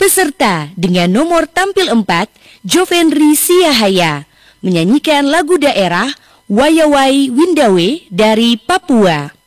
Peserta dengan nomor tampil 4, Jovendri Siahaya, menyanyikan lagu daerah Wayawai Windawe dari Papua.